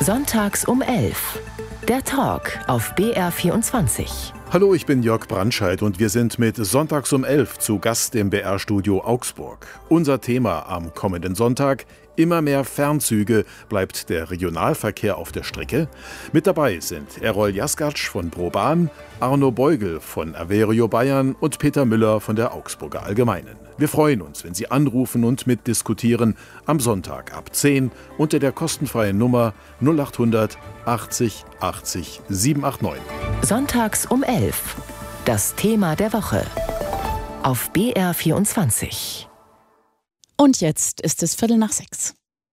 Sonntags um 11. Der Talk auf BR24. Hallo, ich bin Jörg Brandscheid und wir sind mit Sonntags um 11 zu Gast im BR-Studio Augsburg. Unser Thema am kommenden Sonntag: immer mehr Fernzüge. Bleibt der Regionalverkehr auf der Strecke? Mit dabei sind Errol Jaskatsch von ProBahn, Arno Beugel von Averio Bayern und Peter Müller von der Augsburger Allgemeinen. Wir freuen uns, wenn Sie anrufen und mitdiskutieren am Sonntag ab 10 unter der kostenfreien Nummer 0800 80 80 789. Sonntags um 11. Das Thema der Woche auf BR24. Und jetzt ist es 5:45.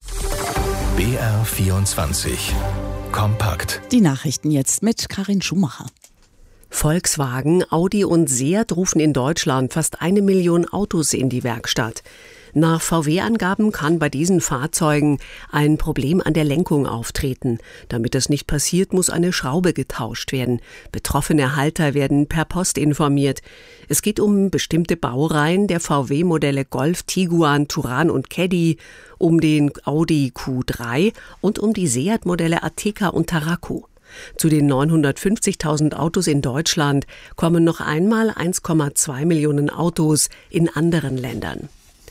BR24 Kompakt. Die Nachrichten jetzt mit Karin Schumacher. Volkswagen, Audi und Seat rufen in Deutschland fast 1 Million Autos in die Werkstatt. Nach VW-Angaben kann bei diesen Fahrzeugen ein Problem an der Lenkung auftreten. Damit das nicht passiert, muss eine Schraube getauscht werden. Betroffene Halter werden per Post informiert. Es geht um bestimmte Baureihen der VW-Modelle Golf, Tiguan, Touran und Caddy, um den Audi Q3 und um die Seat-Modelle Ateca und Tarraco. Zu den 950.000 Autos in Deutschland kommen noch einmal 1,2 Millionen Autos in anderen Ländern.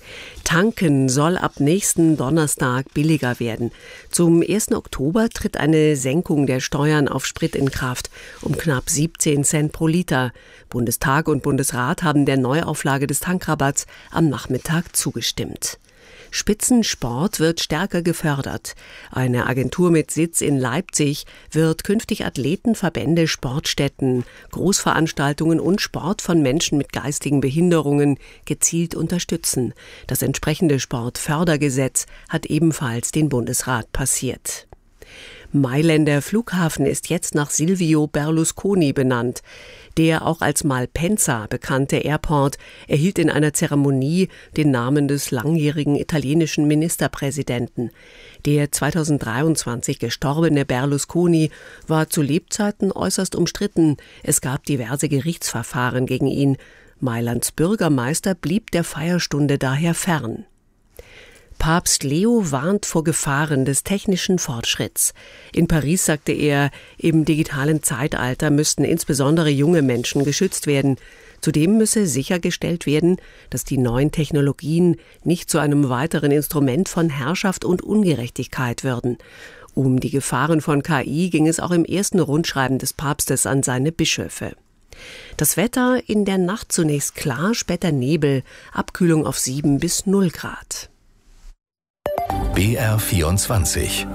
Tanken soll ab nächsten Donnerstag billiger werden. Zum 1. Oktober tritt eine Senkung der Steuern auf Sprit in Kraft um knapp 17 Cent pro Liter. Bundestag und Bundesrat haben der Neuauflage des Tankrabatts am Nachmittag zugestimmt. Spitzensport wird stärker gefördert. Eine Agentur mit Sitz in Leipzig wird künftig Athleten, Verbände, Sportstätten, Großveranstaltungen und Sport von Menschen mit geistigen Behinderungen gezielt unterstützen. Das entsprechende Sportfördergesetz hat ebenfalls den Bundesrat passiert. Mailänder Flughafen ist jetzt nach Silvio Berlusconi benannt. Der auch als Malpensa bekannte Airport erhielt in einer Zeremonie den Namen des langjährigen italienischen Ministerpräsidenten. Der 2023 gestorbene Berlusconi war zu Lebzeiten äußerst umstritten. Es gab diverse Gerichtsverfahren gegen ihn. Mailands Bürgermeister blieb der Feierstunde daher fern. Papst Leo warnt vor Gefahren des technischen Fortschritts. In Paris sagte er, im digitalen Zeitalter müssten insbesondere junge Menschen geschützt werden. Zudem müsse sichergestellt werden, dass die neuen Technologien nicht zu einem weiteren Instrument von Herrschaft und Ungerechtigkeit würden. Um die Gefahren von KI ging es auch im ersten Rundschreiben des Papstes an seine Bischöfe. Das Wetter: in der Nacht zunächst klar, später Nebel, Abkühlung auf 7 bis 0 Grad. BR24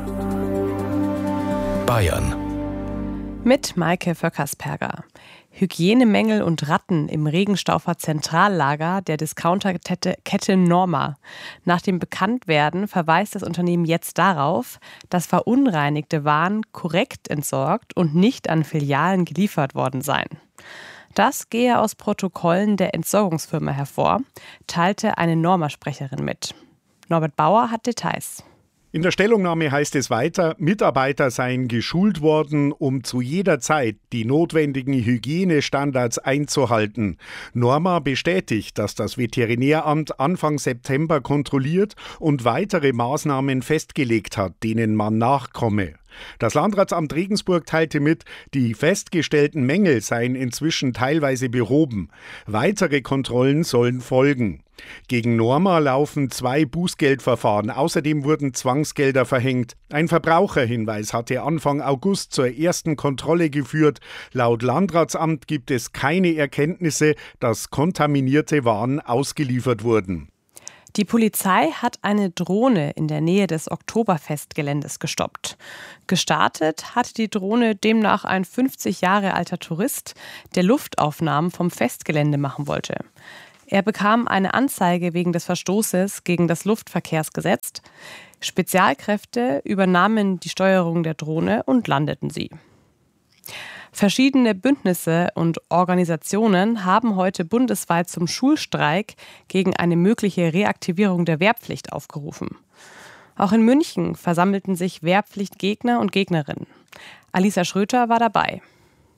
Bayern mit Maike Vöckersperger. Hygienemängel und Ratten im Regenstaufer Zentrallager der Discounterkette Norma. Nach dem Bekanntwerden verweist das Unternehmen jetzt darauf, dass verunreinigte Waren korrekt entsorgt und nicht an Filialen geliefert worden seien. Das gehe aus Protokollen der Entsorgungsfirma hervor, teilte eine Norma-Sprecherin mit. Norbert Bauer hat Details. In der Stellungnahme heißt es weiter, Mitarbeiter seien geschult worden, um zu jeder Zeit die notwendigen Hygienestandards einzuhalten. Norma bestätigt, dass das Veterinäramt Anfang September kontrolliert und weitere Maßnahmen festgelegt hat, denen man nachkomme. Das Landratsamt Regensburg teilte mit, die festgestellten Mängel seien inzwischen teilweise behoben. Weitere Kontrollen sollen folgen. Gegen Norma laufen 2 Bußgeldverfahren. Außerdem wurden Zwangsgelder verhängt. Ein Verbraucherhinweis hatte Anfang August zur ersten Kontrolle geführt. Laut Landratsamt gibt es keine Erkenntnisse, dass kontaminierte Waren ausgeliefert wurden. Die Polizei hat eine Drohne in der Nähe des Oktoberfestgeländes gestoppt. Gestartet hat die Drohne demnach ein 50 Jahre alter Tourist, der Luftaufnahmen vom Festgelände machen wollte. Er bekam eine Anzeige wegen des Verstoßes gegen das Luftverkehrsgesetz. Spezialkräfte übernahmen die Steuerung der Drohne und landeten sie. Verschiedene Bündnisse und Organisationen haben heute bundesweit zum Schulstreik gegen eine mögliche Reaktivierung der Wehrpflicht aufgerufen. Auch in München versammelten sich Wehrpflichtgegner und Gegnerinnen. Alisa Schröter war dabei.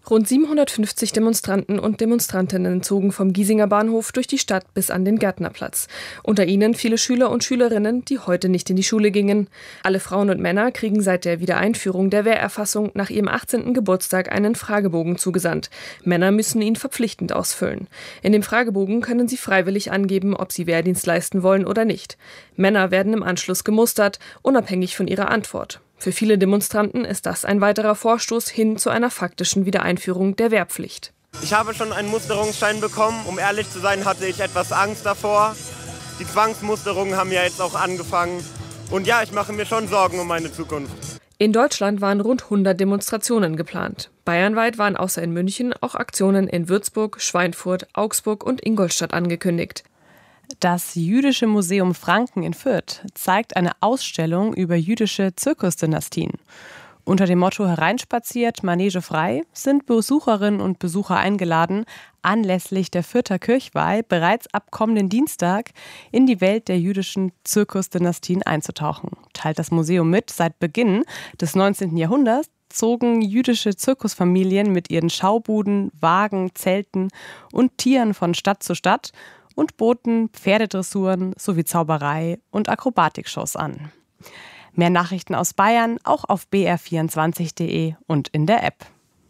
Rund 750 Demonstranten und Demonstrantinnen zogen vom Giesinger Bahnhof durch die Stadt bis an den Gärtnerplatz. Unter ihnen viele Schüler und Schülerinnen, die heute nicht in die Schule gingen. Alle Frauen und Männer kriegen seit der Wiedereinführung der Wehrerfassung nach ihrem 18. Geburtstag einen Fragebogen zugesandt. Männer müssen ihn verpflichtend ausfüllen. In dem Fragebogen können sie freiwillig angeben, ob sie Wehrdienst leisten wollen oder nicht. Männer werden im Anschluss gemustert, unabhängig von ihrer Antwort. Für viele Demonstranten ist das ein weiterer Vorstoß hin zu einer faktischen Wiedereinführung der Wehrpflicht. Ich habe schon einen Musterungsschein bekommen. Um ehrlich zu sein, hatte ich etwas Angst davor. Die Zwangsmusterungen haben ja jetzt auch angefangen. Und ja, ich mache mir schon Sorgen um meine Zukunft. In Deutschland waren rund 100 Demonstrationen geplant. Bayernweit waren außer in München auch Aktionen in Würzburg, Schweinfurt, Augsburg und Ingolstadt angekündigt. Das Jüdische Museum Franken in Fürth zeigt eine Ausstellung über jüdische Zirkusdynastien. Unter dem Motto Hereinspaziert, Manege frei sind Besucherinnen und Besucher eingeladen, anlässlich der Fürther Kirchweih bereits ab kommenden Dienstag in die Welt der jüdischen Zirkusdynastien einzutauchen. Teilt das Museum mit, seit Beginn des 19. Jahrhunderts zogen jüdische Zirkusfamilien mit ihren Schaubuden, Wagen, Zelten und Tieren von Stadt zu Stadt und boten Pferdedressuren sowie Zauberei und Akrobatikshows an. Mehr Nachrichten aus Bayern auch auf br24.de und in der App.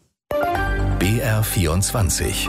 BR24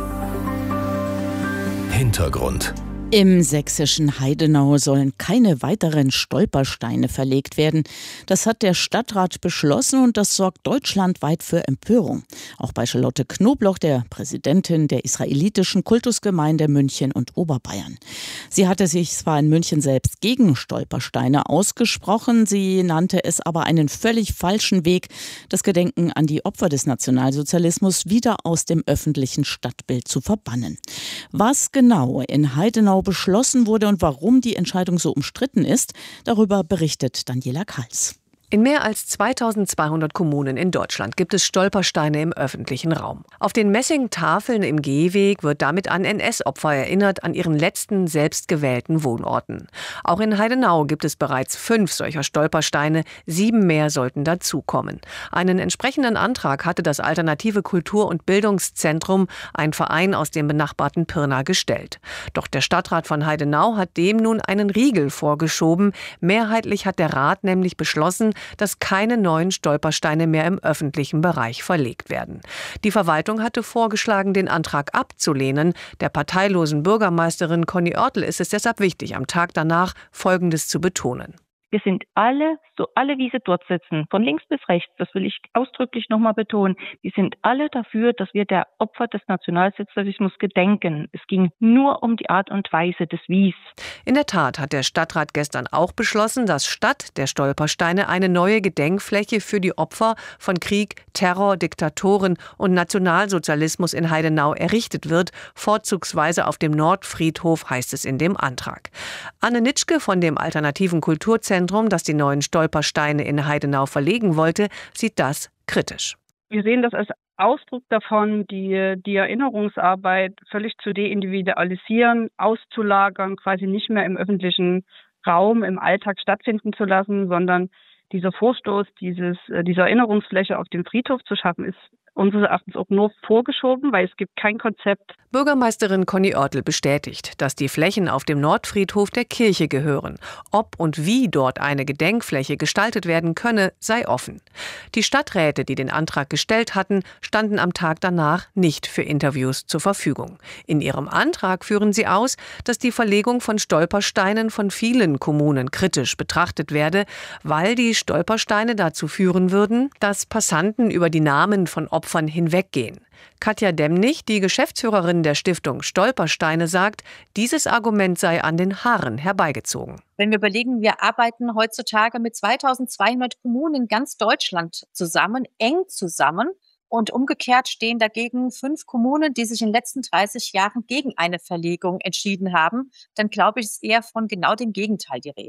Hintergrund. Im sächsischen Heidenau sollen keine weiteren Stolpersteine verlegt werden. Das hat der Stadtrat beschlossen und das sorgt deutschlandweit für Empörung. Auch bei Charlotte Knobloch, der Präsidentin der israelitischen Kultusgemeinde München und Oberbayern. Sie hatte sich zwar in München selbst gegen Stolpersteine ausgesprochen, sie nannte es aber einen völlig falschen Weg, das Gedenken an die Opfer des Nationalsozialismus wieder aus dem öffentlichen Stadtbild zu verbannen. Was genau in Heidenau beschlossen wurde und warum die Entscheidung so umstritten ist, darüber berichtet Daniela Kals. In mehr als 2200 Kommunen in Deutschland gibt es Stolpersteine im öffentlichen Raum. Auf den Messingtafeln im Gehweg wird damit an NS-Opfer erinnert, an ihren letzten selbstgewählten Wohnorten. Auch in Heidenau gibt es bereits 5 solcher Stolpersteine, 7 mehr sollten dazukommen. Einen entsprechenden Antrag hatte das Alternative Kultur- und Bildungszentrum, ein Verein aus dem benachbarten Pirna, gestellt. Doch der Stadtrat von Heidenau hat dem nun einen Riegel vorgeschoben. Mehrheitlich hat der Rat nämlich beschlossen, dass keine neuen Stolpersteine mehr im öffentlichen Bereich verlegt werden. Die Verwaltung hatte vorgeschlagen, den Antrag abzulehnen. Der parteilosen Bürgermeisterin Conny Oertel ist es deshalb wichtig, am Tag danach Folgendes zu betonen. Wir sind alle, wie sie dort sitzen, von links bis rechts, das will ich ausdrücklich nochmal betonen, wir sind alle dafür, dass wir der Opfer des Nationalsozialismus gedenken. Es ging nur um die Art und Weise des Wies. In der Tat hat der Stadtrat gestern auch beschlossen, dass statt der Stolpersteine eine neue Gedenkfläche für die Opfer von Krieg, Terror, Diktatoren und Nationalsozialismus in Heidenau errichtet wird, vorzugsweise auf dem Nordfriedhof, heißt es in dem Antrag. Anne Nitschke von dem Alternativen Kulturzentrum, das die neuen Stolpersteine in Heidenau verlegen wollte, sieht das kritisch. Wir sehen das als Ausdruck davon, die Erinnerungsarbeit völlig zu deindividualisieren, auszulagern, quasi nicht mehr im öffentlichen Raum, im Alltag stattfinden zu lassen, sondern dieser Vorstoß, diese Erinnerungsfläche auf dem Friedhof zu schaffen, ist unseres Erachtens auch nur vorgeschoben, weil es gibt kein Konzept. Bürgermeisterin Conny Oertel bestätigt, dass die Flächen auf dem Nordfriedhof der Kirche gehören. Ob und wie dort eine Gedenkfläche gestaltet werden könne, sei offen. Die Stadträte, die den Antrag gestellt hatten, standen am Tag danach nicht für Interviews zur Verfügung. In ihrem Antrag führen sie aus, dass die Verlegung von Stolpersteinen von vielen Kommunen kritisch betrachtet werde, weil die Stolpersteine dazu führen würden, dass Passanten über die Namen von Opfern hinweggehen. Katja Demnig, die Geschäftsführerin der Stiftung Stolpersteine, sagt, dieses Argument sei an den Haaren herbeigezogen. Wenn wir überlegen, wir arbeiten heutzutage mit 2200 Kommunen in ganz Deutschland zusammen, eng zusammen. Und umgekehrt stehen dagegen 5 Kommunen, die sich in den letzten 30 Jahren gegen eine Verlegung entschieden haben. Dann glaube ich, ist eher von genau dem Gegenteil die Rede.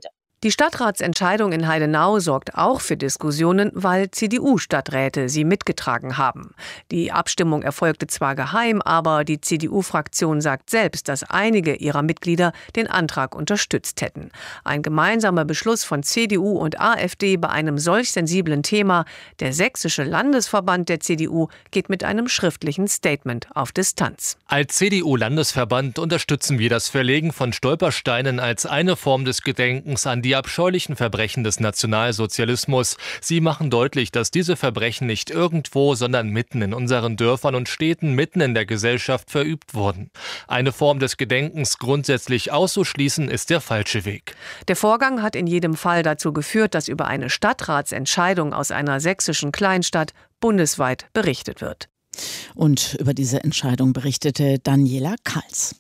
Die Stadtratsentscheidung in Heidenau sorgt auch für Diskussionen, weil CDU-Stadträte sie mitgetragen haben. Die Abstimmung erfolgte zwar geheim, aber die CDU-Fraktion sagt selbst, dass einige ihrer Mitglieder den Antrag unterstützt hätten. Ein gemeinsamer Beschluss von CDU und AfD bei einem solch sensiblen Thema. Der Sächsische Landesverband der CDU geht mit einem schriftlichen Statement auf Distanz. Als CDU-Landesverband unterstützen wir das Verlegen von Stolpersteinen als eine Form des Gedenkens an die abscheulichen Verbrechen des Nationalsozialismus. Sie machen deutlich, dass diese Verbrechen nicht irgendwo, sondern mitten in unseren Dörfern und Städten, mitten in der Gesellschaft verübt wurden. Eine Form des Gedenkens grundsätzlich auszuschließen, ist der falsche Weg. Der Vorgang hat in jedem Fall dazu geführt, dass über eine Stadtratsentscheidung aus einer sächsischen Kleinstadt bundesweit berichtet wird. Und über diese Entscheidung berichtete Daniela Kals.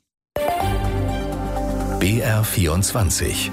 BR24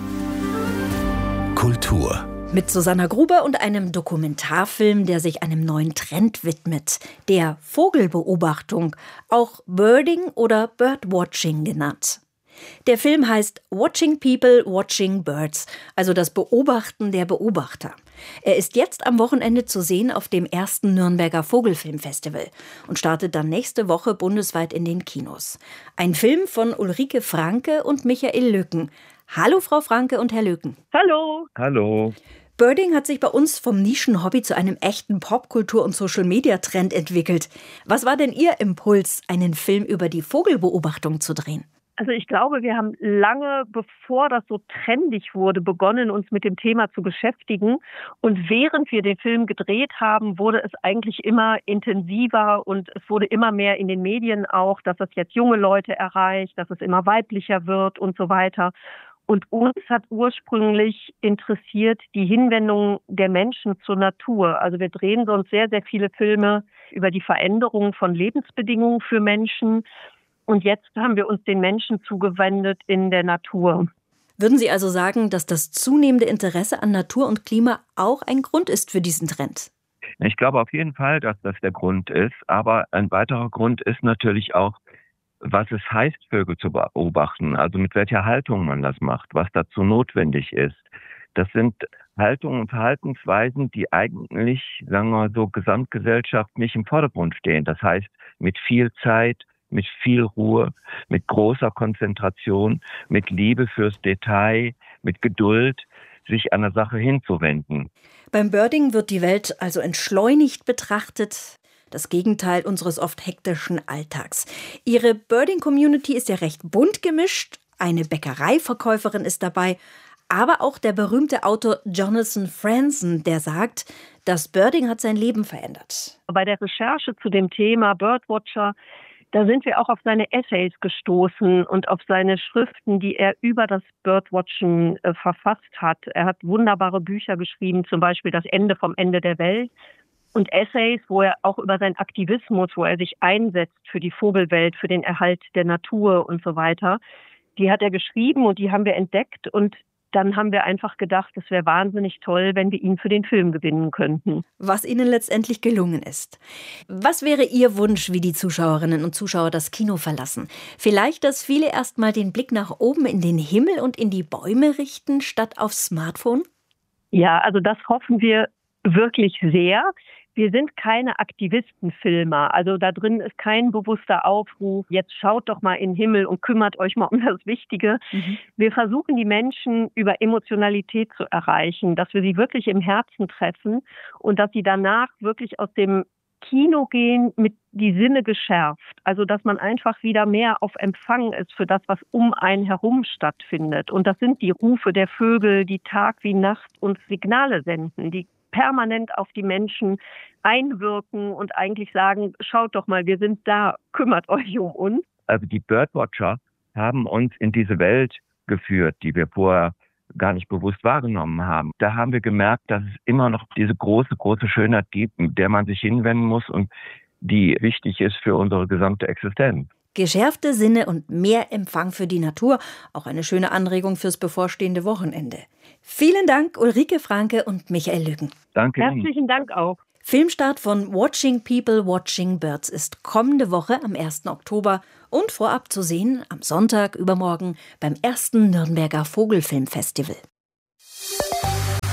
Kultur. Mit Susanna Gruber und einem Dokumentarfilm, der sich einem neuen Trend widmet, der Vogelbeobachtung, auch Birding oder Birdwatching genannt. Der Film heißt Watching People, Watching Birds, also das Beobachten der Beobachter. Er ist jetzt am Wochenende zu sehen auf dem 1. Nürnberger Vogelfilmfestival und startet dann nächste Woche bundesweit in den Kinos. Ein Film von Ulrike Franke und Michael Lücken. Hallo Frau Franke und Herr Lücken. Hallo. Hallo. Birding hat sich bei uns vom Nischenhobby zu einem echten Popkultur- und Social-Media-Trend entwickelt. Was war denn Ihr Impuls, einen Film über die Vogelbeobachtung zu drehen? Also ich glaube, wir haben lange, bevor das so trendig wurde, begonnen, uns mit dem Thema zu beschäftigen. Und während wir den Film gedreht haben, wurde es eigentlich immer intensiver und es wurde immer mehr in den Medien auch, dass es jetzt junge Leute erreicht, dass es immer weiblicher wird und so weiter. Und uns hat ursprünglich interessiert die Hinwendung der Menschen zur Natur. Also wir drehen sonst sehr, sehr viele Filme über die Veränderung von Lebensbedingungen für Menschen. Und jetzt haben wir uns den Menschen zugewendet in der Natur. Würden Sie also sagen, dass das zunehmende Interesse an Natur und Klima auch ein Grund ist für diesen Trend? Ich glaube auf jeden Fall, dass das der Grund ist. Aber ein weiterer Grund ist natürlich auch, was es heißt, Vögel zu beobachten. Also mit welcher Haltung man das macht, was dazu notwendig ist. Das sind Haltungen und Verhaltensweisen, die eigentlich, sagen wir so, gesamtgesellschaftlich im Vordergrund stehen. Das heißt, mit viel Zeit, mit viel Ruhe, mit großer Konzentration, mit Liebe fürs Detail, mit Geduld, sich an der Sache hinzuwenden. Beim Birding wird die Welt also entschleunigt betrachtet, das Gegenteil unseres oft hektischen Alltags. Ihre Birding-Community ist ja recht bunt gemischt, eine Bäckereiverkäuferin ist dabei, aber auch der berühmte Autor Jonathan Franzen, der sagt, das Birding hat sein Leben verändert. Bei der Recherche zu dem Thema Birdwatcher, da sind wir auch auf seine Essays gestoßen und auf seine Schriften, die er über das Birdwatchen verfasst hat. Er hat wunderbare Bücher geschrieben, zum Beispiel Das Ende vom Ende der Welt und Essays, wo er auch über seinen Aktivismus, wo er sich einsetzt für die Vogelwelt, für den Erhalt der Natur und so weiter. Die hat er geschrieben und die haben wir entdeckt und dann haben wir einfach gedacht, es wäre wahnsinnig toll, wenn wir ihn für den Film gewinnen könnten. Was Ihnen letztendlich gelungen ist. Was wäre Ihr Wunsch, wie die Zuschauerinnen und Zuschauer das Kino verlassen? Vielleicht, dass viele erst mal den Blick nach oben in den Himmel und in die Bäume richten, statt aufs Smartphone? Ja, also das hoffen wir wirklich sehr. Wir sind keine Aktivistenfilmer, also da drin ist kein bewusster Aufruf, jetzt schaut doch mal in den Himmel und kümmert euch mal um das Wichtige. Wir versuchen die Menschen über Emotionalität zu erreichen, dass wir sie wirklich im Herzen treffen und dass sie danach wirklich aus dem Kino gehen mit die Sinne geschärft. Also dass man einfach wieder mehr auf Empfang ist für das, was um einen herum stattfindet. Und das sind die Rufe der Vögel, die Tag wie Nacht uns Signale senden, die permanent auf die Menschen einwirken und eigentlich sagen, schaut doch mal, wir sind da, kümmert euch um uns. Also die Birdwatcher haben uns in diese Welt geführt, die wir vorher gar nicht bewusst wahrgenommen haben. Da haben wir gemerkt, dass es immer noch diese große, große Schönheit gibt, mit der man sich hinwenden muss und die wichtig ist für unsere gesamte Existenz. Geschärfte Sinne und mehr Empfang für die Natur. Auch eine schöne Anregung fürs bevorstehende Wochenende. Vielen Dank, Ulrike Franke und Michael Lücken. Danke. Herzlichen Dank auch. Filmstart von Watching People, Watching Birds ist kommende Woche am 1. Oktober und vorab zu sehen am Sonntag übermorgen beim 1. Nürnberger Vogelfilmfestival.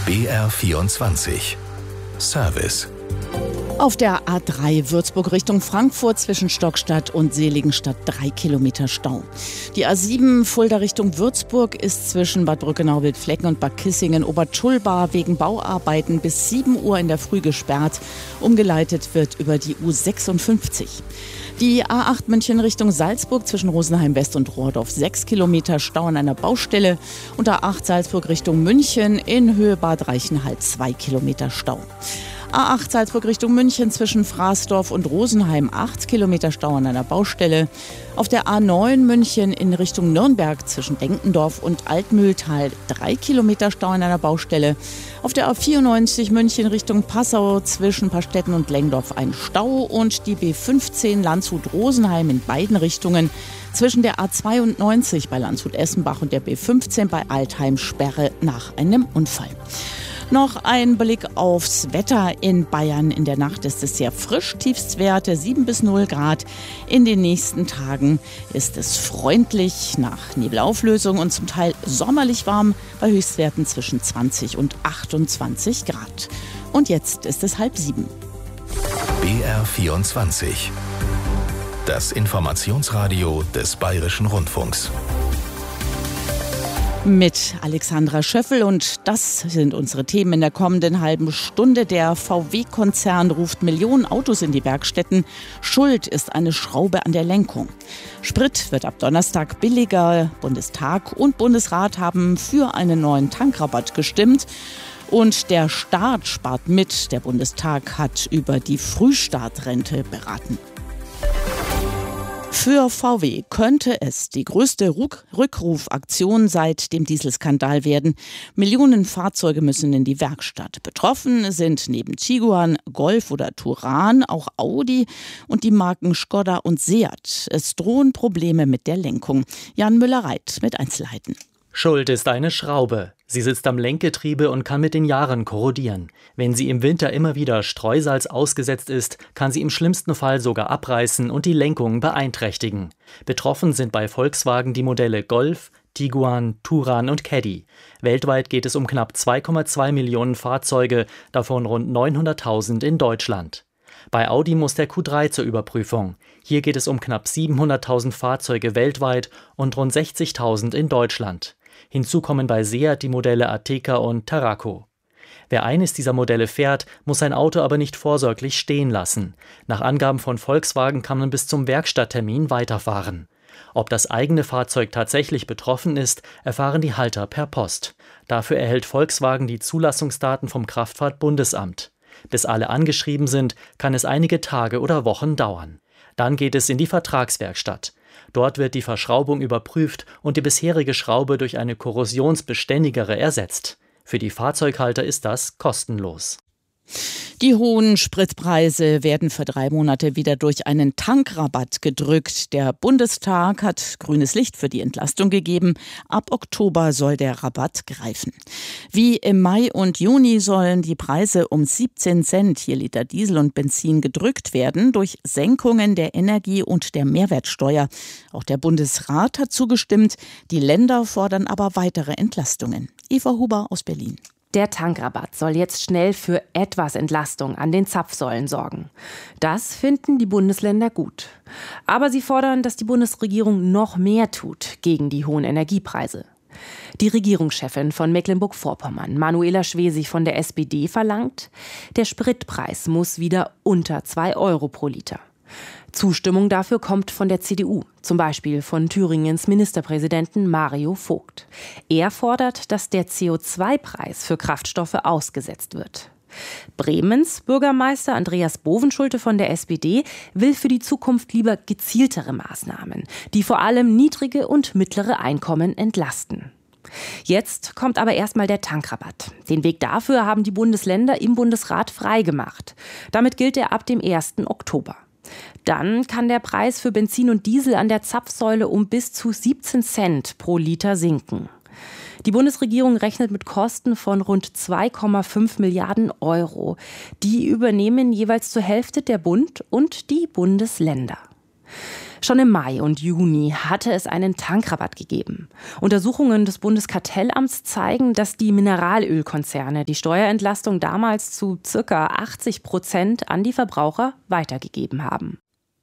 BR24 Service. Auf der A3 Würzburg Richtung Frankfurt zwischen Stockstadt und Seligenstadt 3 Kilometer Stau. Die A7 Fulda Richtung Würzburg ist zwischen Bad Brückenau-Wildflecken und Bad Kissingen-Obertschulbach wegen Bauarbeiten bis 7 Uhr in der Früh gesperrt. Umgeleitet wird über die U56. Die A8 München Richtung Salzburg zwischen Rosenheim West und Rohrdorf 6 Kilometer Stau an einer Baustelle. Und A8 Salzburg Richtung München in Höhe Bad Reichenhall 2 Kilometer Stau. A8 Salzburg Richtung München zwischen Fraßdorf und Rosenheim 8 Kilometer Stau an einer Baustelle. Auf der A9 München in Richtung Nürnberg zwischen Denkendorf und Altmühltal 3 Kilometer Stau an einer Baustelle. Auf der A94 München Richtung Passau zwischen Pastetten und Lengdorf ein Stau und die B15 Landshut-Rosenheim in beiden Richtungen zwischen der A92 bei Landshut-Essenbach und der B15 bei Altheim Sperre nach einem Unfall. Noch ein Blick aufs Wetter in Bayern. In der Nacht ist es sehr frisch, Tiefstwerte 7 bis 0 Grad. In den nächsten Tagen ist es freundlich nach Nebelauflösung und zum Teil sommerlich warm bei Höchstwerten zwischen 20 und 28 Grad. Und jetzt ist es 6:30. BR24. Das Informationsradio des Bayerischen Rundfunks. Mit Alexandra Schöffel und das sind unsere Themen in der kommenden halben Stunde. Der VW-Konzern ruft Millionen Autos in die Werkstätten. Schuld ist eine Schraube an der Lenkung. Sprit wird ab Donnerstag billiger. Bundestag und Bundesrat haben für einen neuen Tankrabatt gestimmt. Und der Staat spart mit. Der Bundestag hat über die Frühstartrente beraten. Für VW könnte es die größte Rückrufaktion seit dem Dieselskandal werden. Millionen Fahrzeuge müssen in die Werkstatt. Betroffen sind neben Tiguan, Golf oder Touran auch Audi und die Marken Skoda und Seat. Es drohen Probleme mit der Lenkung. Jan Müller-Reit mit Einzelheiten. Schuld ist eine Schraube. Sie sitzt am Lenkgetriebe und kann mit den Jahren korrodieren. Wenn sie im Winter immer wieder Streusalz ausgesetzt ist, kann sie im schlimmsten Fall sogar abreißen und die Lenkung beeinträchtigen. Betroffen sind bei Volkswagen die Modelle Golf, Tiguan, Touran und Caddy. Weltweit geht es um knapp 2,2 Millionen Fahrzeuge, davon rund 900.000 in Deutschland. Bei Audi muss der Q3 zur Überprüfung. Hier geht es um knapp 700.000 Fahrzeuge weltweit und rund 60.000 in Deutschland. Hinzu kommen bei Seat die Modelle Ateca und Tarraco. Wer eines dieser Modelle fährt, muss sein Auto aber nicht vorsorglich stehen lassen. Nach Angaben von Volkswagen kann man bis zum Werkstatttermin weiterfahren. Ob das eigene Fahrzeug tatsächlich betroffen ist, erfahren die Halter per Post. Dafür erhält Volkswagen die Zulassungsdaten vom Kraftfahrtbundesamt. Bis alle angeschrieben sind, kann es einige Tage oder Wochen dauern. Dann geht es in die Vertragswerkstatt. Dort wird die Verschraubung überprüft und die bisherige Schraube durch eine korrosionsbeständigere ersetzt. Für die Fahrzeughalter ist das kostenlos. Die hohen Spritpreise werden für 3 Monate wieder durch einen Tankrabatt gedrückt. Der Bundestag hat grünes Licht für die Entlastung gegeben. Ab Oktober soll der Rabatt greifen. Wie im Mai und Juni sollen die Preise um 17 Cent je Liter Diesel und Benzin gedrückt werden durch Senkungen der Energie- und der Mehrwertsteuer. Auch der Bundesrat hat zugestimmt. Die Länder fordern aber weitere Entlastungen. Eva Huber aus Berlin. Der Tankrabatt soll jetzt schnell für etwas Entlastung an den Zapfsäulen sorgen. Das finden die Bundesländer gut. Aber sie fordern, dass die Bundesregierung noch mehr tut gegen die hohen Energiepreise. Die Regierungschefin von Mecklenburg-Vorpommern, Manuela Schwesig von der SPD, verlangt, der Spritpreis muss wieder unter 2 Euro pro Liter. Zustimmung dafür kommt von der CDU, zum Beispiel von Thüringens Ministerpräsidenten Mario Vogt. Er fordert, dass der CO2-Preis für Kraftstoffe ausgesetzt wird. Bremens Bürgermeister Andreas Bovenschulte von der SPD will für die Zukunft lieber gezieltere Maßnahmen, die vor allem niedrige und mittlere Einkommen entlasten. Jetzt kommt aber erstmal der Tankrabatt. Den Weg dafür haben die Bundesländer im Bundesrat freigemacht. Damit gilt er ab dem 1. Oktober. Dann kann der Preis für Benzin und Diesel an der Zapfsäule um bis zu 17 Cent pro Liter sinken. Die Bundesregierung rechnet mit Kosten von rund 2,5 Milliarden Euro. Die übernehmen jeweils zur Hälfte der Bund und die Bundesländer. Schon im Mai und Juni hatte es einen Tankrabatt gegeben. Untersuchungen des Bundeskartellamts zeigen, dass die Mineralölkonzerne die Steuerentlastung damals zu ca. 80% an die Verbraucher weitergegeben haben.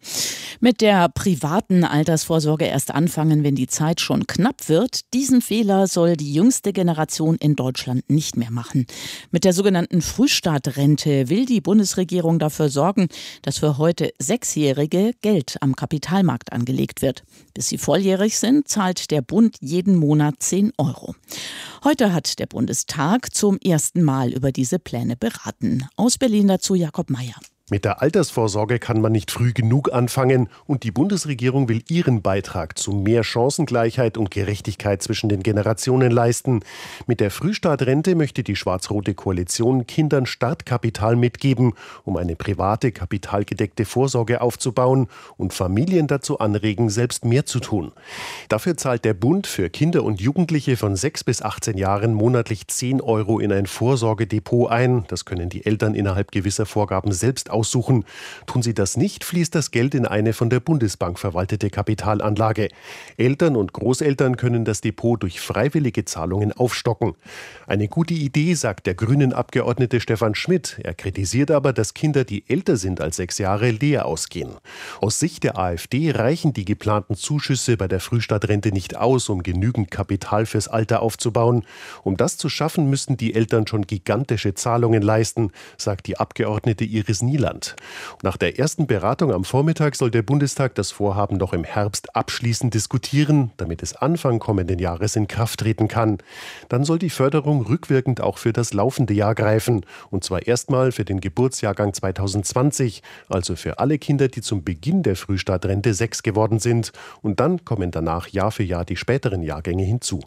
Mit der privaten Altersvorsorge erst anfangen, wenn die Zeit schon knapp wird. Diesen Fehler soll die jüngste Generation in Deutschland nicht mehr machen. Mit der sogenannten Frühstartrente will die Bundesregierung dafür sorgen, dass für heute 6-Jährige Geld am Kapitalmarkt angelegt wird. Bis sie volljährig sind, zahlt der Bund jeden Monat 10 €. Heute hat der Bundestag zum ersten Mal über diese Pläne beraten. Aus Berlin dazu Jakob Mayer. Mit der Altersvorsorge kann man nicht früh genug anfangen und die Bundesregierung will ihren Beitrag zu mehr Chancengleichheit und Gerechtigkeit zwischen den Generationen leisten. Mit der Frühstartrente möchte die schwarz-rote Koalition Kindern Startkapital mitgeben, um eine private, kapitalgedeckte Vorsorge aufzubauen und Familien dazu anregen, selbst mehr zu tun. Dafür zahlt der Bund für Kinder und Jugendliche von 6 bis 18 Jahren monatlich 10 € in ein Vorsorgedepot ein. Das können die Eltern innerhalb gewisser Vorgaben selbst aussuchen. Tun sie das nicht, fließt das Geld in eine von der Bundesbank verwaltete Kapitalanlage. Eltern und Großeltern können das Depot durch freiwillige Zahlungen aufstocken. Eine gute Idee, sagt der Grünen-Abgeordnete Stefan Schmidt. Er kritisiert aber, dass Kinder, die älter sind als 6 Jahre, leer ausgehen. Aus Sicht der AfD reichen die geplanten Zuschüsse bei der Frühstartrente nicht aus, um genügend Kapital fürs Alter aufzubauen. Um das zu schaffen, müssten die Eltern schon gigantische Zahlungen leisten, sagt die Abgeordnete Iris Nieland. Nach der ersten Beratung am Vormittag soll der Bundestag das Vorhaben noch im Herbst abschließend diskutieren, damit es Anfang kommenden Jahres in Kraft treten kann. Dann soll die Förderung rückwirkend auch für das laufende Jahr greifen, und zwar erstmal für den Geburtsjahrgang 2020, also für alle Kinder, die zum Beginn der Frühstartrente 6 geworden sind, und dann kommen danach Jahr für Jahr die späteren Jahrgänge hinzu.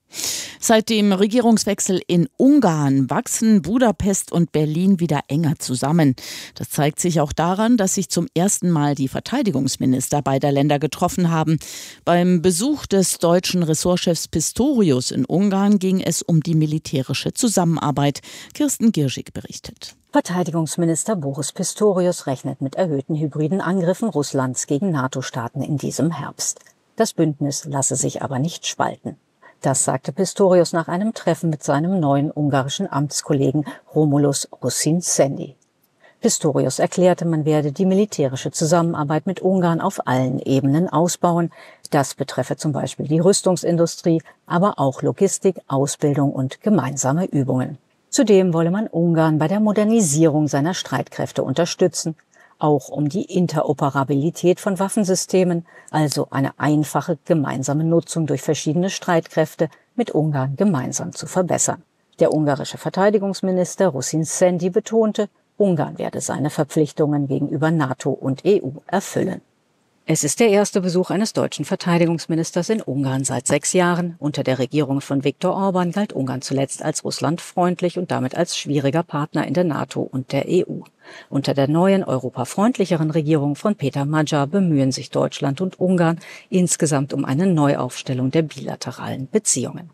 Seit dem Regierungswechsel in Ungarn wachsen Budapest und Berlin wieder enger zusammen. Das zeigt sich auch daran, dass sich zum ersten Mal die Verteidigungsminister beider Länder getroffen haben. Beim Besuch des deutschen Ressortchefs Pistorius in Ungarn ging es um die militärische Zusammenarbeit. Kirsten Gierschig berichtet. Verteidigungsminister Boris Pistorius rechnet mit erhöhten hybriden Angriffen Russlands gegen NATO-Staaten in diesem Herbst. Das Bündnis lasse sich aber nicht spalten. Das sagte Pistorius nach einem Treffen mit seinem neuen ungarischen Amtskollegen Romulus Rossin-Sendi. Pistorius erklärte, man werde die militärische Zusammenarbeit mit Ungarn auf allen Ebenen ausbauen. Das betreffe zum Beispiel die Rüstungsindustrie, aber auch Logistik, Ausbildung und gemeinsame Übungen. Zudem wolle man Ungarn bei der Modernisierung seiner Streitkräfte unterstützen, auch um die Interoperabilität von Waffensystemen, also eine einfache gemeinsame Nutzung durch verschiedene Streitkräfte mit Ungarn gemeinsam zu verbessern. Der ungarische Verteidigungsminister Rossin-Sendi betonte, Ungarn werde seine Verpflichtungen gegenüber NATO und EU erfüllen. Es ist der erste Besuch eines deutschen Verteidigungsministers in Ungarn seit 6 Jahren. Unter der Regierung von Viktor Orbán galt Ungarn zuletzt als russlandfreundlich und damit als schwieriger Partner in der NATO und der EU. Unter der neuen, europafreundlicheren Regierung von Peter Magyar bemühen sich Deutschland und Ungarn insgesamt um eine Neuaufstellung der bilateralen Beziehungen.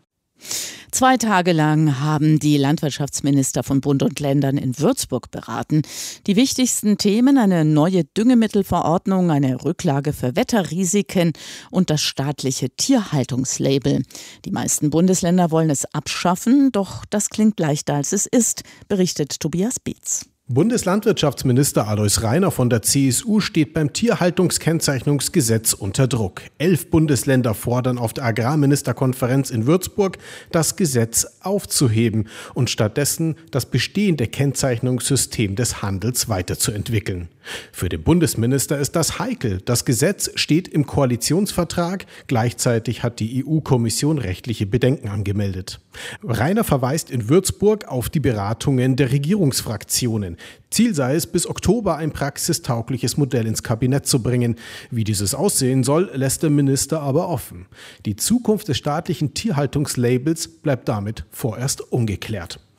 2 Tage lang haben die Landwirtschaftsminister von Bund und Ländern in Würzburg beraten. Die wichtigsten Themen: eine neue Düngemittelverordnung, eine Rücklage für Wetterrisiken und das staatliche Tierhaltungslabel. Die meisten Bundesländer wollen es abschaffen, doch das klingt leichter als es ist, berichtet Tobias Beetz. Bundeslandwirtschaftsminister Alois Rainer von der CSU steht beim Tierhaltungskennzeichnungsgesetz unter Druck. 11 Bundesländer fordern auf der Agrarministerkonferenz in Würzburg, das Gesetz aufzuheben und stattdessen das bestehende Kennzeichnungssystem des Handels weiterzuentwickeln. Für den Bundesminister ist das heikel. Das Gesetz steht im Koalitionsvertrag. Gleichzeitig hat die EU-Kommission rechtliche Bedenken angemeldet. Rainer verweist in Würzburg auf die Beratungen der Regierungsfraktionen. Ziel sei es, bis Oktober ein praxistaugliches Modell ins Kabinett zu bringen. Wie dieses aussehen soll, lässt der Minister aber offen. Die Zukunft des staatlichen Tierhaltungslabels bleibt damit vorerst ungeklärt.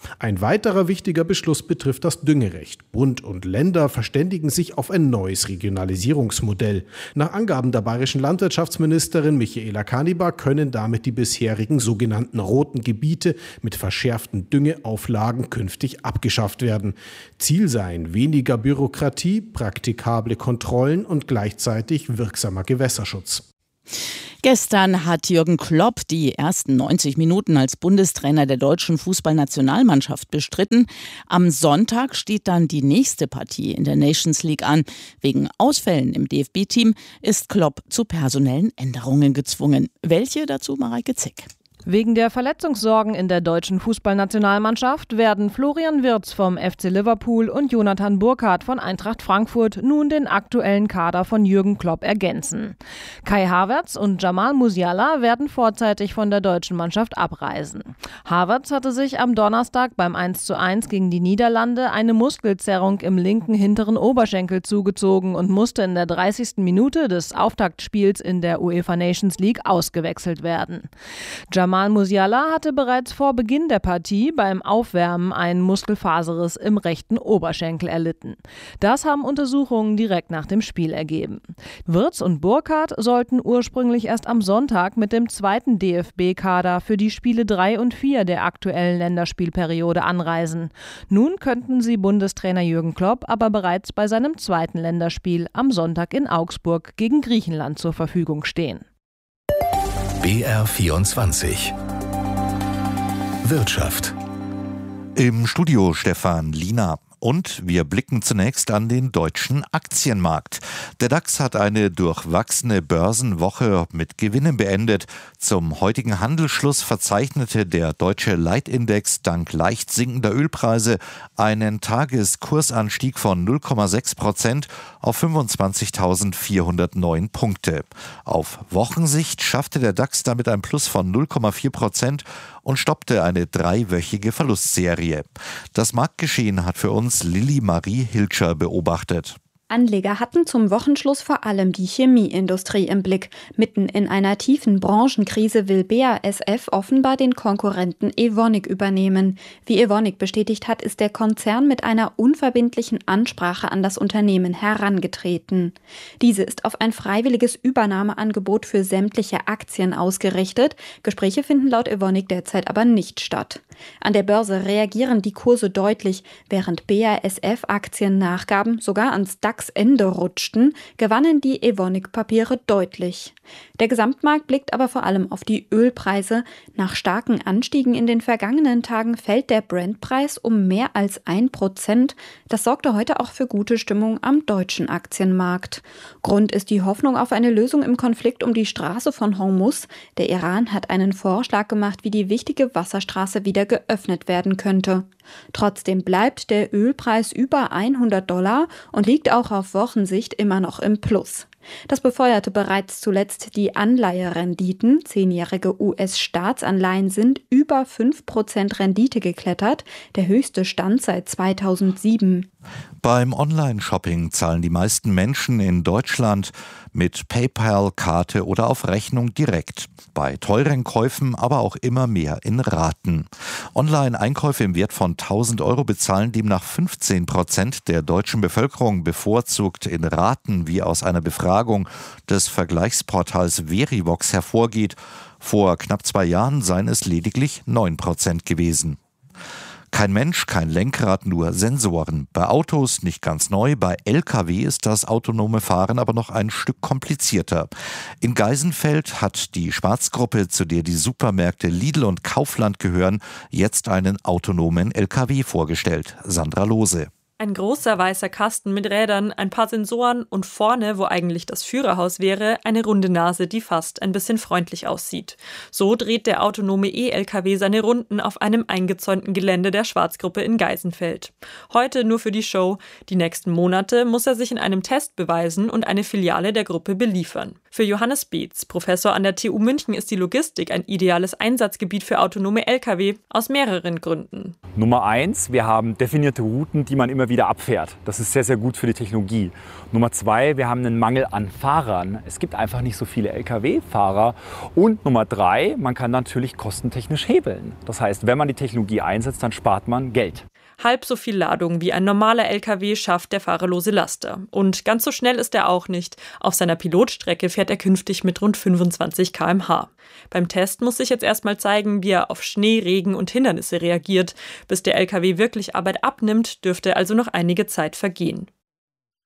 Ein weiterer wichtiger Beschluss betrifft das Düngerecht. Bund und Länder verständigen sich auf ein neues Regionalisierungsmodell. Nach Angaben der bayerischen Landwirtschaftsministerin Michaela Kanibar können damit die bisherigen sogenannten roten Gebiete mit verschärften Düngeauflagen künftig abgeschafft werden. Ziel seien weniger Bürokratie, praktikable Kontrollen und gleichzeitig wirksamer Gewässerschutz. Gestern hat Jürgen Klopp die ersten 90 Minuten als Bundestrainer der deutschen Fußballnationalmannschaft bestritten. Am Sonntag steht dann die nächste Partie in der Nations League an. Wegen Ausfällen im DFB-Team ist Klopp zu personellen Änderungen gezwungen. Welche dazu Mareike Zick? Wegen der Verletzungssorgen in der deutschen Fußballnationalmannschaft werden Florian Wirtz vom FC Liverpool und Jonathan Burkardt von Eintracht Frankfurt nun den aktuellen Kader von Jürgen Klopp ergänzen. Kai Havertz und Jamal Musiala werden vorzeitig von der deutschen Mannschaft abreisen. Havertz hatte sich am Donnerstag beim 1:1 gegen die Niederlande eine Muskelzerrung im linken hinteren Oberschenkel zugezogen und musste in der 30. Minute des Auftaktspiels in der UEFA Nations League ausgewechselt werden. Jamal Musiala hatte bereits vor Beginn der Partie beim Aufwärmen einen Muskelfaserriss im rechten Oberschenkel erlitten. Das haben Untersuchungen direkt nach dem Spiel ergeben. Wirtz und Burkardt sollten ursprünglich erst am Sonntag mit dem zweiten DFB-Kader für die Spiele 3 und 4 der aktuellen Länderspielperiode anreisen. Nun könnten sie Bundestrainer Jürgen Klopp aber bereits bei seinem zweiten Länderspiel am Sonntag in Augsburg gegen Griechenland zur Verfügung stehen. BR24 Wirtschaft. Im Studio Stefan Lina. Und wir blicken zunächst an den deutschen Aktienmarkt. Der DAX hat eine durchwachsene Börsenwoche mit Gewinnen beendet. Zum heutigen Handelsschluss verzeichnete der deutsche Leitindex dank leicht sinkender Ölpreise einen Tageskursanstieg von 0,6% auf 25.409 Punkte. Auf Wochensicht schaffte der DAX damit ein Plus von 0,4% und stoppte eine 3-wöchige Verlustserie. Das Marktgeschehen hat für uns Lilly Marie Hilscher beobachtet. Anleger hatten zum Wochenschluss vor allem die Chemieindustrie im Blick. Mitten in einer tiefen Branchenkrise will BASF offenbar den Konkurrenten Evonik übernehmen. Wie Evonik bestätigt hat, ist der Konzern mit einer unverbindlichen Ansprache an das Unternehmen herangetreten. Diese ist auf ein freiwilliges Übernahmeangebot für sämtliche Aktien ausgerichtet. Gespräche finden laut Evonik derzeit aber nicht statt. An der Börse reagieren die Kurse deutlich. Während BASF-Aktien nachgaben, sogar ans DAX-Ende rutschten, gewannen die Evonik-Papiere deutlich. Der Gesamtmarkt blickt aber vor allem auf die Ölpreise. Nach starken Anstiegen in den vergangenen Tagen fällt der Brent-Preis um mehr als 1%. Das sorgte heute auch für gute Stimmung am deutschen Aktienmarkt. Grund ist die Hoffnung auf eine Lösung im Konflikt um die Straße von Hormuz. Der Iran hat einen Vorschlag gemacht, wie die wichtige Wasserstraße wieder geöffnet werden könnte. Trotzdem bleibt der Ölpreis über $100 und liegt auch auf Wochensicht immer noch im Plus. Das befeuerte bereits zuletzt die Anleiherenditen. 10-jährige US-Staatsanleihen sind über 5% Rendite geklettert, der höchste Stand seit 2007. Beim Online-Shopping zahlen die meisten Menschen in Deutschland mit PayPal, Karte oder auf Rechnung direkt. Bei teuren Käufen aber auch immer mehr in Raten. Online-Einkäufe im Wert von 1.000 € bezahlen demnach 15% der deutschen Bevölkerung bevorzugt in Raten, wie aus einer Befragung des Vergleichsportals Verivox hervorgeht. Vor knapp 2 Jahren seien es lediglich 9% gewesen. Kein Mensch, kein Lenkrad, nur Sensoren. Bei Autos nicht ganz neu, bei Lkw ist das autonome Fahren aber noch ein Stück komplizierter. In Geisenfeld hat die Schwarzgruppe, zu der die Supermärkte Lidl und Kaufland gehören, jetzt einen autonomen Lkw vorgestellt. Sandra Lohse. Ein großer weißer Kasten mit Rädern, ein paar Sensoren und vorne, wo eigentlich das Führerhaus wäre, eine runde Nase, die fast ein bisschen freundlich aussieht. So dreht der autonome E-Lkw seine Runden auf einem eingezäunten Gelände der Schwarzgruppe in Geisenfeld. Heute nur für die Show. Die nächsten Monate muss er sich in einem Test beweisen und eine Filiale der Gruppe beliefern. Für Johannes Beetz, Professor an der TU München, ist die Logistik ein ideales Einsatzgebiet für autonome Lkw aus mehreren Gründen. Nummer 1, wir haben definierte Routen, die man immer wieder abfährt. Das ist sehr, sehr gut für die Technologie. Nummer 2, wir haben einen Mangel an Fahrern. Es gibt einfach nicht so viele Lkw-Fahrer. Und Nummer 3, man kann natürlich kostentechnisch hebeln. Das heißt, wenn man die Technologie einsetzt, dann spart man Geld. Halb so viel Ladung wie ein normaler Lkw schafft der fahrerlose Laster. Und ganz so schnell ist er auch nicht. Auf seiner Pilotstrecke fährt er künftig mit rund 25 km/h. Beim Test muss sich jetzt erstmal zeigen, wie er auf Schnee, Regen und Hindernisse reagiert. Bis der Lkw wirklich Arbeit abnimmt, dürfte also noch einige Zeit vergehen.